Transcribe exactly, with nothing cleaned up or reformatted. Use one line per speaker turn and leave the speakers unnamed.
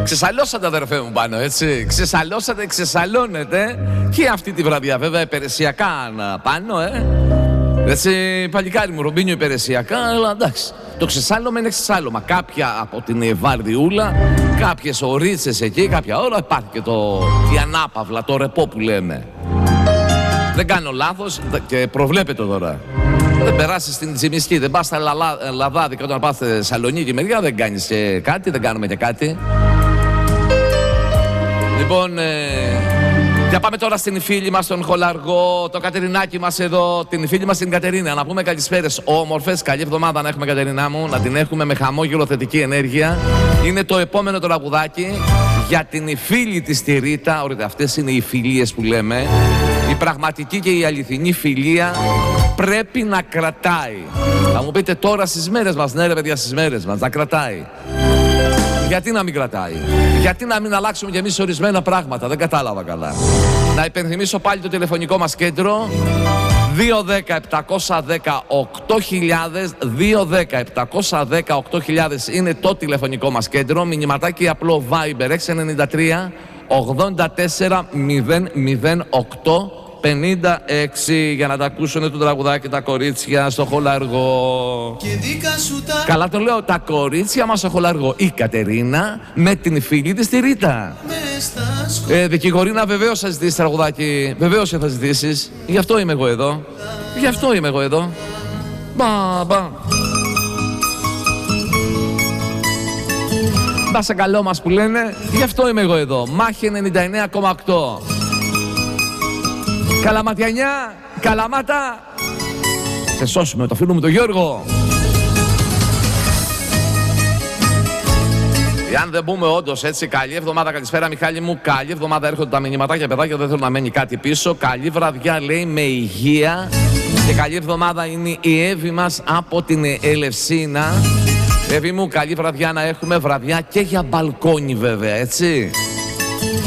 Ξεσαλώσατε αδερφέ μου πάνω, έτσι. Ξεσαλώσατε, ξεσαλώνετε. Και αυτή τη βραδιά βέβαια υπηρεσιακά πάνω, ε. Έτσι, παλικάρι μου, Ρομπίνιο υπηρεσιακά, αλλά εντάξει. Το ξεσάλωμα είναι ξεσάλωμα. Κάποια από την Βαρδιούλα, κάποιες ωρίτσες εκεί, κάποια ώρα υπάρχει και το η ανάπαυλα, το ρεπό που λέμε. Δεν κάνω λάθος και προβλέπετε τώρα. Δεν περάσεις στην Τσιμισκή, δεν πας στα Λαδάδικα, όταν πας στη Θεσσαλονίκη μεριά, δεν κάνεις και κάτι, δεν κάνουμε και κάτι. Λοιπόν, ε, για πάμε τώρα στην φίλη μας, τον Χολαργό, το Κατερινάκι μας εδώ, την φίλη μας την Κατερίνα. Να πούμε καλησπέρες όμορφες, καλή εβδομάδα να έχουμε Κατερινά μου, να την έχουμε με χαμόγελο, θετική ενέργεια. Είναι το επόμενο τραγουδάκι για την φίλη της τη Ρίτα. Ωραία, αυτές είναι οι φιλίες που λέμε. Η πραγματική και η αληθινή φιλία πρέπει να κρατάει. Θα μου πείτε τώρα στις μέρες μας, ναι ρε παιδιά, στις μέρες μας, να κρατάει. Γιατί να μην κρατάει, γιατί να μην αλλάξουμε κι εμείς ορισμένα πράγματα, δεν κατάλαβα καλά. Να υπενθυμίσω πάλι το τηλεφωνικό μας κέντρο, δύο ένα μηδέν επτακόσια δέκα οκτώ χιλιάδες, δύο ένα μηδέν επτακόσια δέκα οκτώ χιλιάδες είναι το τηλεφωνικό μας κέντρο, μηνυματάκι απλό Viber έξι εννιά τρία ογδόντα τέσσερα μηδέν μηδέν οκτώ πενήντα έξι για να τα ακούσουν το τραγουδάκι τα κορίτσια στο Χολαργό. Τα... Καλά το λέω, τα κορίτσια μας στο Χολαργό. Η Κατερίνα με την φίλη της τη Ρίτα. Ε, δικηγορίνα, βεβαίως θα ζητήσεις τραγουδάκι. Βεβαίως θα ζητήσεις. Γι' αυτό είμαι εγώ εδώ. Γι' αυτό είμαι εγώ εδώ. Μπα, μπα. Μπα σε καλό μας που λένε. Γι' αυτό είμαι εγώ εδώ. Μάχη ενενήντα εννέα κόμμα οκτώ. Καλαματιανιά, Καλαμάτα. Σε σώσουμε το φίλο μου τον Γιώργο. Εάν δεν πούμε όντως έτσι, καλή εβδομάδα, καλησπέρα Μιχάλη μου. Καλή εβδομάδα, έρχονται τα μηνυματάκια, παιδάκια, δεν θέλω να μένει κάτι πίσω. Καλή βραδιά, λέει, με υγεία. Και καλή εβδομάδα είναι η Εύη μας από την Ελευσίνα. Εύη μου, καλή βραδιά να έχουμε, βραδιά και για μπαλκόνι βέβαια, έτσι.